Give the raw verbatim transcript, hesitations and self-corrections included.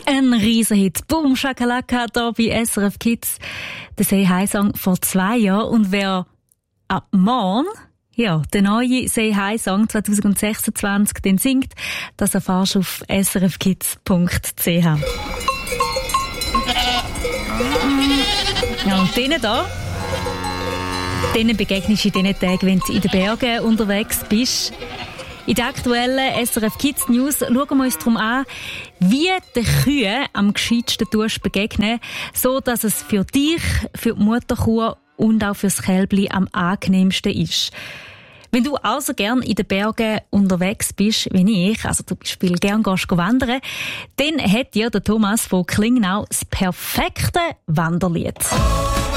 Ein Riesenhit. Boom, Shakalaka, hier bei S R F Kids. Der Say Hi Song vor zwei Jahren. Und wer ab morgen, ja, den neuen Say Hi Song zwanzig sechsundzwanzig den singt, das erfährst du auf s r f kids punkt c h. Ja, und denen da, denen begegnest du in diesen Tagen, wenn du in den Bergen unterwegs bist. In der aktuellen S R F Kids News schauen wir uns darum an, wie den Kühen am gescheitsten begegnen, so dass es für dich, für die Mutterkuh und auch für das Kälbli am angenehmsten ist. Wenn du also gern in den Bergen unterwegs bist, wie ich, also zum Beispiel gern gehst wandern, dann hat dir der Thomas von Klingnau das perfekte Wanderlied.